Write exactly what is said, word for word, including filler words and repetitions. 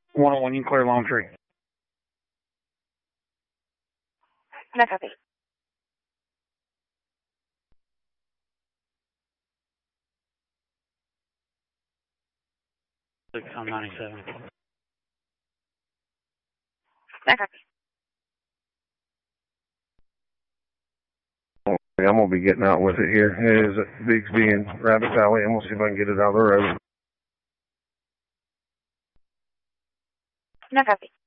one oh one, you can clear Long Tree. No copy. six on ninety-seven. No copy. I'm going to be getting out with it here. It is at Bigsby and Rabbit Valley, and we'll see if I can get it out of the road. No copy.